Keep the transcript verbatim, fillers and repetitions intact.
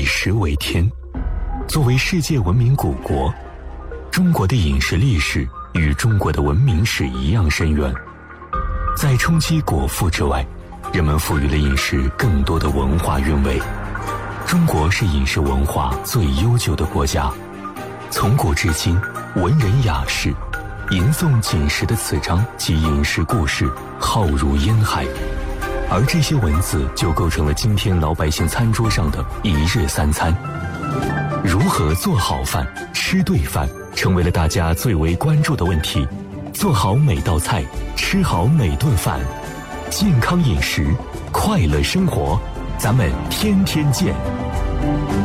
食为天。作为世界文明古国，中国的饮食历史与中国的文明史一样深远。在冲击果腹之外，人们赋予了饮食更多的文化韵味。中国是饮食文化最悠久的国家，从古至今，文人雅士吟诵饮食的词章及饮食故事浩如烟海，而这些文字就构成了今天老百姓餐桌上的一日三餐。如何做好饭、吃对饭，成为了大家最为关注的问题。做好每道菜，吃好每顿饭，健康饮食，快乐生活，咱们天天见。